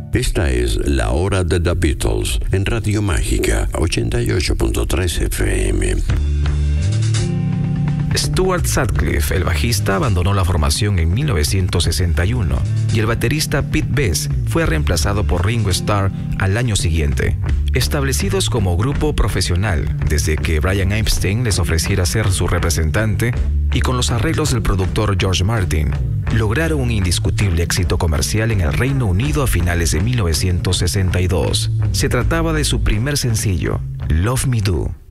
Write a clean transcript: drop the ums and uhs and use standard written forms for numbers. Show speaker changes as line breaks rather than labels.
Esta es La Hora de The Beatles en Radio Mágica 88.3 FM.
Stuart Sutcliffe, el bajista, abandonó la formación en 1961 y el baterista Pete Best fue reemplazado por Ringo Starr al año siguiente. Establecidos como grupo profesional desde que Brian Epstein les ofreciera ser su representante y con los arreglos del productor George Martin, lograron un indiscutible éxito comercial en el Reino Unido a finales de 1962. Se trataba de su primer sencillo, Love Me Do.